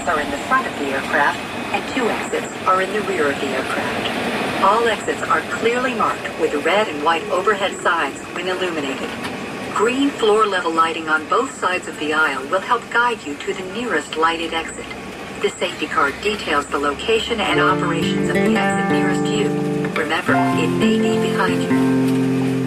exits are in the front of the aircraft, and 2 exits are in the rear of the aircraft. All exits are clearly marked with red and white overhead signs when illuminated. Green floor-level lighting on both sides of the aisle will help guide you to the nearest lighted exit. The safety card details the location and operations of the exit nearest you. Remember, it may be behind you.